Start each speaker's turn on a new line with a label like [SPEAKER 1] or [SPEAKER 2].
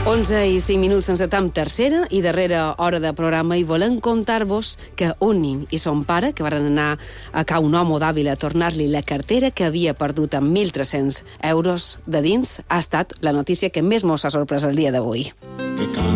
[SPEAKER 1] 11 i 5 minuts sense tam tercera i darrera hora de programa i volem contar-vos que un nin i son pare, que van anar a ca un home d'Àvila a tornar-li la cartera que havia perdut amb 1.300 euros de dins, ha estat la notícia que més mos ha sorprès el dia d'avui.
[SPEAKER 2] Que